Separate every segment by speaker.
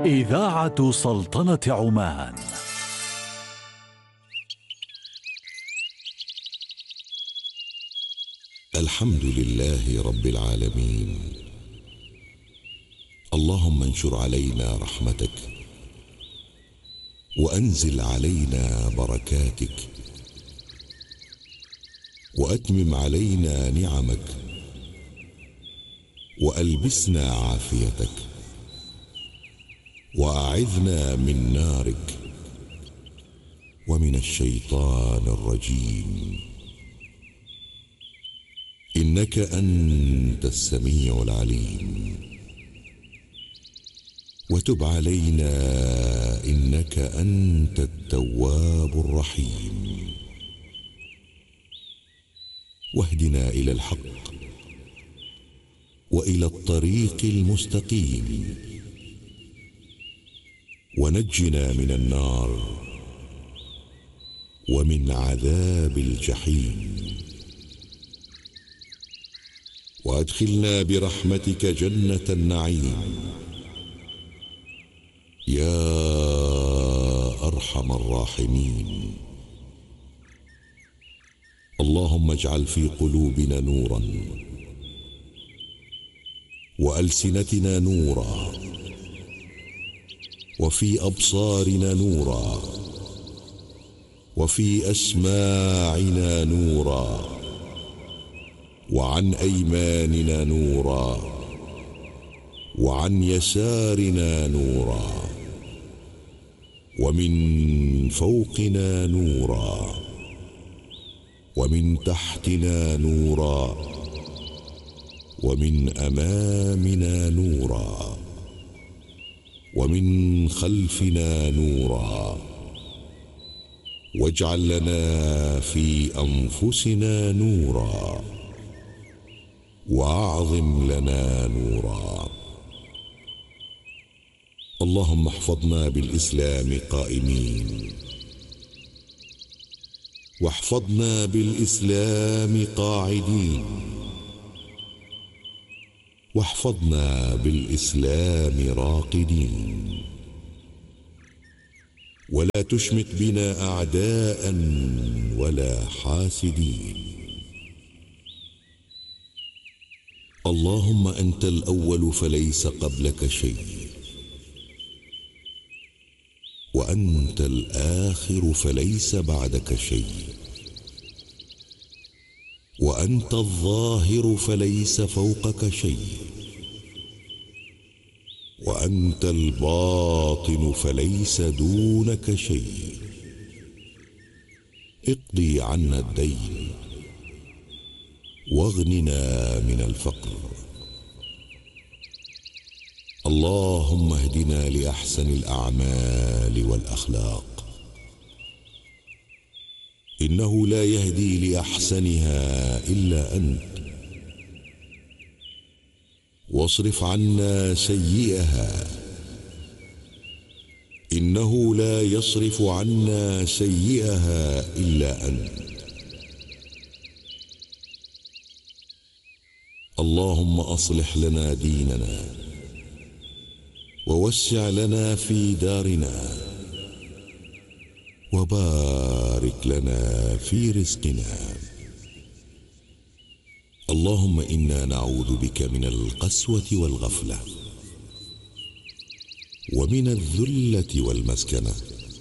Speaker 1: إذاعة سلطنة عمان.
Speaker 2: الحمد لله رب العالمين. اللهم انشر علينا رحمتك وأنزل علينا بركاتك وأتمم علينا نعمك وألبسنا عافيتك وأعذنا من نارك ومن الشيطان الرجيم، إنك أنت السميع العليم. وتب علينا إنك أنت التواب الرحيم. واهدنا إلى الحق وإلى الطريق المستقيم، ونجنا من النار ومن عذاب الجحيم، وأدخلنا برحمتك جنة النعيم يا أرحم الراحمين. اللهم اجعل في قلوبنا نورا وألسنتنا نورا وفي أبصارنا نورا وفي أسماعنا نورا وعن أيماننا نورا وعن يسارنا نورا ومن فوقنا نورا ومن تحتنا نورا ومن أمامنا نورا ومن خلفنا نورا. واجعل لنا في أنفسنا نورا وأعظم لنا نورا. اللهم احفظنا بالإسلام قائمين، واحفظنا بالإسلام قاعدين، واحفظنا بالإسلام راقدين، ولا تشمت بنا أعداء ولا حاسدين. اللهم أنت الأول فليس قبلك شيء، وأنت الآخر فليس بعدك شيء، وأنت الظاهر فليس فوقك شيء، وأنت الباطن فليس دونك شيء. اقضي عنا الدين واغننا من الفقر. اللهم اهدنا لأحسن الأعمال والأخلاق، إنه لا يهدي لأحسنها إلا أنت. واصرف عنا سيئها، إنه لا يصرف عنا سيئها إلا أنت. اللهم أصلح لنا ديننا ووسع لنا في دارنا وبارك لنا في رزقنا. اللهم إنا نعوذ بك من القسوة والغفلة ومن الذلة والمسكنة،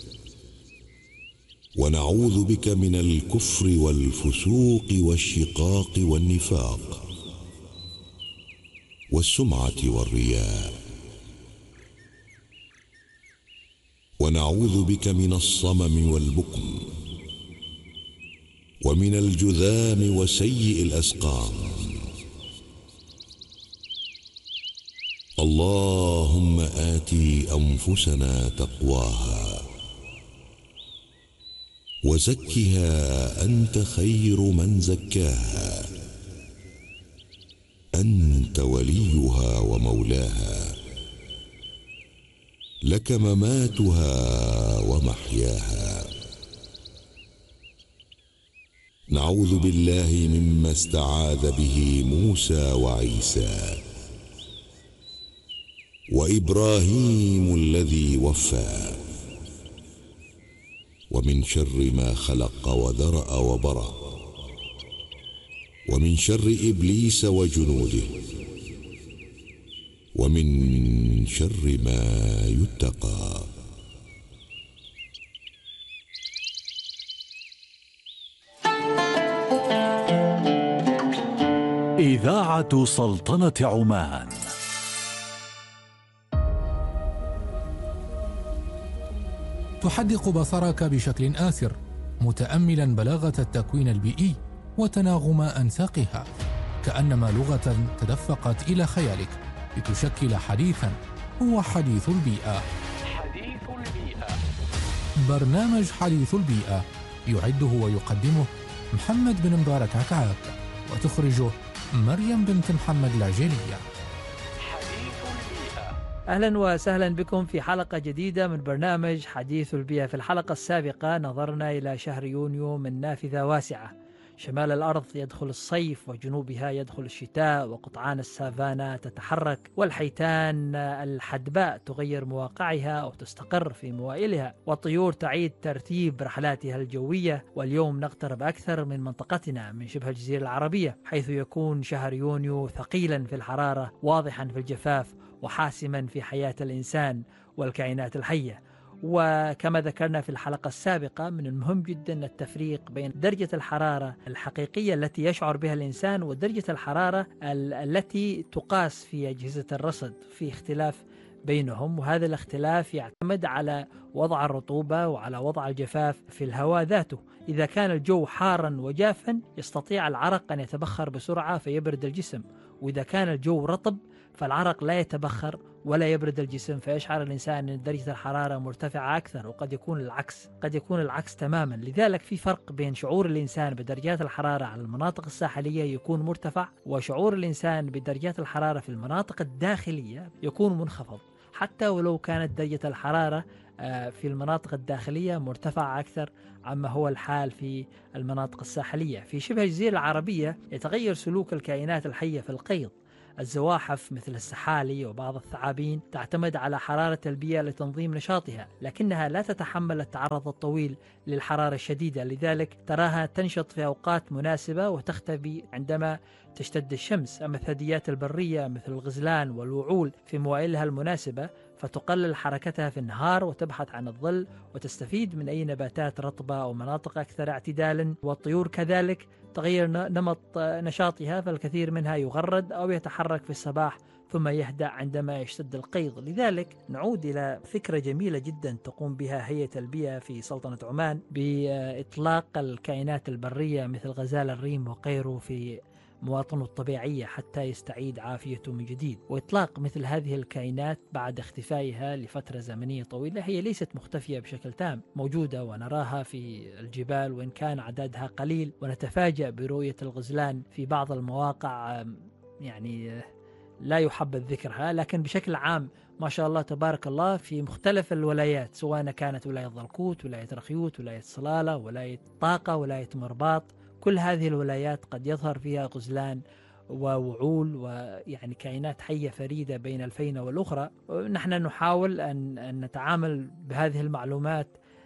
Speaker 2: ونعوذ بك من الكفر والفسوق والشقاق والنفاق والسمعة والرياء، ونعوذ بك من الصمم والبكم ومن الجذام وسيء الأسقام. اللهم آت أنفسنا تقواها وزكها أنت خير من زكاها، أنت وليها ومولاها، لك مماتها ومحياها. نعوذ بالله مما استعاذ به موسى وعيسى، وإبراهيم الذي وفى. ومن شر ما خلق وذرأ وبرأ. ومن شر إبليس وجنوده. ومن شر ما يتقى.
Speaker 1: إذاعة سلطنة عمان.
Speaker 3: تحدق بصرك بشكل آثر متأملا بلاغة التكوين البيئي وتناغم أنساقها، كأنما لغة تدفقت إلى خيالك لتشكل حديثا هو حديث البيئة.
Speaker 4: حديث البيئة،
Speaker 3: برنامج حديث البيئة يعده ويقدمه محمد بن مبارك عكعاب، وتخرجه مريم بنت محمد العجيلية.
Speaker 4: حديث البيئة.
Speaker 5: أهلا وسهلا بكم في حلقة جديدة من برنامج حديث البيئة. في الحلقة السابقة نظرنا إلى شهر يونيو من نافذة واسعة. شمال الأرض يدخل الصيف وجنوبها يدخل الشتاء، وقطعان السافانا تتحرك، والحيتان الحدباء تغير مواقعها أو تستقر في موائلها، والطيور تعيد ترتيب رحلاتها الجوية. واليوم نقترب أكثر من منطقتنا من شبه الجزيرة العربية، حيث يكون شهر يونيو ثقيلا في الحرارة، واضحا في الجفاف، وحاسما في حياة الإنسان والكائنات الحية. وكما ذكرنا في الحلقة السابقة، من المهم جدا التفريق بين درجة الحرارة الحقيقية التي يشعر بها الإنسان ودرجة الحرارة التي تقاس في أجهزة الرصد، في اختلاف بينهم، وهذا الاختلاف يعتمد على وضع الرطوبة وعلى وضع الجفاف في الهواء ذاته. إذا كان الجو حارا وجافا يستطيع العرق أن يتبخر بسرعة فيبرد الجسم، وإذا كان الجو رطب فالعرق لا يتبخر ولا يبرد الجسم، فيشعر الإنسان أن درجة الحرارة مرتفعة أكثر. وقد يكون العكس، قد يكون العكس تماما. لذلك في فرق بين شعور الإنسان بدرجات الحرارة على المناطق الساحلية يكون مرتفع، وشعور الإنسان بدرجات الحرارة في المناطق الداخلية يكون منخفض، حتى ولو كانت درجة الحرارة في المناطق الداخلية مرتفعة أكثر عما هو الحال في المناطق الساحلية. في شبه الجزيرة العربية يتغير سلوك الكائنات الحية في القيض. الزواحف مثل السحالي وبعض الثعابين تعتمد على حرارة البيئة لتنظيم نشاطها، لكنها لا تتحمل التعرض الطويل للحرارة الشديدة، لذلك تراها تنشط في أوقات مناسبة وتختفي عندما تشتد الشمس. أما الثدييات البرية مثل الغزلان والوعول في موائلها المناسبة فتقلل حركتها في النهار وتبحث عن الظل وتستفيد من أي نباتات رطبة أو مناطق أكثر اعتدالا. والطيور كذلك تغير نمط نشاطها، فالكثير منها يغرد أو يتحرك في الصباح ثم يهدأ عندما يشتد القيض. لذلك نعود إلى فكرة جميلة جدا تقوم بها هيئة البيئة في سلطنة عمان بإطلاق الكائنات البرية مثل غزال الريم وغيره في مواطنه الطبيعية حتى يستعيد عافيته من جديد. وإطلاق مثل هذه الكائنات بعد اختفائها لفترة زمنية طويلة، هي ليست مختفية بشكل تام، موجودة ونراها في الجبال وإن كان عددها قليل، ونتفاجأ برؤية الغزلان في بعض المواقع يعني لا يحبذ ذكرها، لكن بشكل عام ما شاء الله تبارك الله في مختلف الولايات، سواء كانت ولاية ضلكوت، ولاية رخيوت، ولاية صلالة، ولاية طاقة، ولاية مرباط، كل هذه الولايات قد يظهر فيها غزلان ووعول ويعني كائنات حية فريدة بين الفينة والأخرى. نحن نحاول أن نتعامل بهذه المعلومات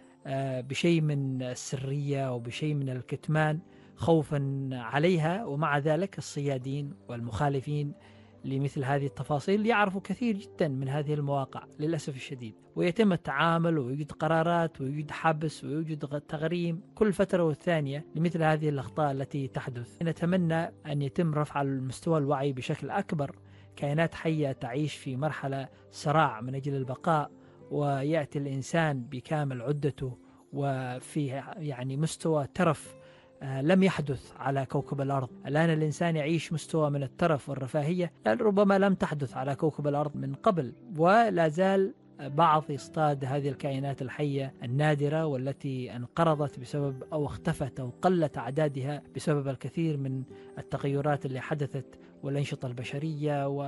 Speaker 5: بشيء من السرية وبشيء من الكتمان خوفا عليها، ومع ذلك الصيادين والمخالفين لمثل هذه التفاصيل يعرفوا كثير جدا من هذه المواقع للأسف الشديد، ويتم التعامل ويوجد قرارات ويوجد حبس ويوجد تغريم كل فترة والثانية لمثل هذه الأخطاء التي تحدث. نتمنى أن يتم رفع المستوى الوعي بشكل أكبر. كائنات حية تعيش في مرحلة صراع من أجل البقاء، ويأتي الإنسان بكامل عدته وفي يعني مستوى ترف لم يحدث على كوكب الأرض. الآن الإنسان يعيش مستوى من الترف والرفاهية ربما لم تحدث على كوكب الأرض من قبل، ولا زال بعض يصطاد هذه الكائنات الحية النادرة والتي انقرضت بسبب أو اختفت أو قلت أعدادها بسبب الكثير من التغيرات اللي حدثت والأنشطة البشرية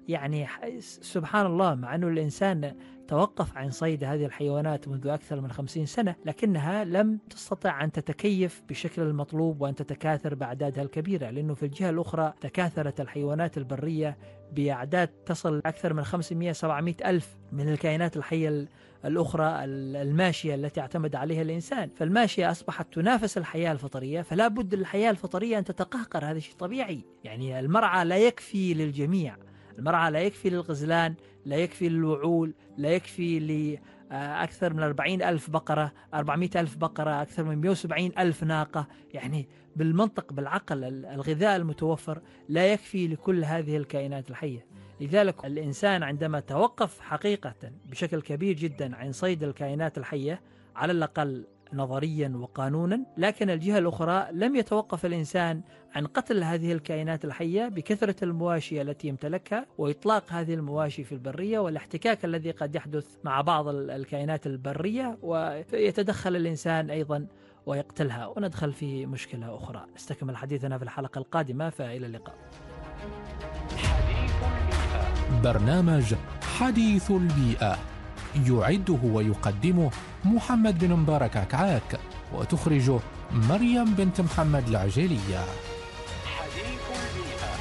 Speaker 5: يعني سبحان الله، مع أنه الإنسان توقف عن صيد هذه الحيوانات منذ أكثر من 50 سنة، لكنها لم تستطع أن تتكيف بشكل المطلوب وأن تتكاثر بأعدادها الكبيرة، لأنه في الجهة الأخرى تكاثرت الحيوانات البرية بأعداد تصل أكثر من 500-700 ألف من الكائنات الحية الأخرى الماشية التي اعتمد عليها الإنسان. فالماشية أصبحت تنافس الحياة الفطرية، فلا بد للحياة الفطرية أن تتقهقر، هذا شيء طبيعي. يعني المرعى لا يكفي للجميع، المرعى لا يكفي للغزلان، لا يكفي للوعول، لا يكفي لأكثر من 40 ألف بقرة، 400 ألف بقرة، أكثر من 170 ألف ناقة. يعني بالمنطق بالعقل الغذاء المتوفر لا يكفي لكل هذه الكائنات الحية. لذلك الإنسان عندما توقف حقيقة بشكل كبير جدا عن صيد الكائنات الحية، على الأقل نظريا وقانونا، لكن الجهة الأخرى لم يتوقف الإنسان عن قتل هذه الكائنات الحية بكثرة المواشي التي يمتلكها وإطلاق هذه المواشي في البرية والاحتكاك الذي قد يحدث مع بعض الكائنات البرية، ويتدخل الإنسان أيضا ويقتلها، وندخل في مشكلة أخرى. نستكمل حديثنا في الحلقة القادمة، فإلى اللقاء.
Speaker 4: حديث البيئة.
Speaker 3: برنامج حديث البيئة يعده ويقدمه محمد بن مبارك عكعاك، وتخرجه مريم بنت محمد العجيلية.
Speaker 4: حديث البيئة.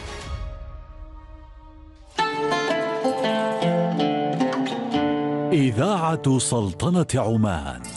Speaker 1: إذاعة سلطنة عمان.